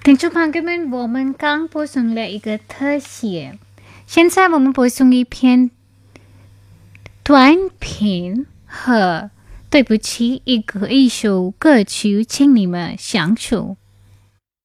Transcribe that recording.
听众朋友们，我们刚播送了一个特写，现在我们播送一篇短片和对不起一首歌曲，请你们享受。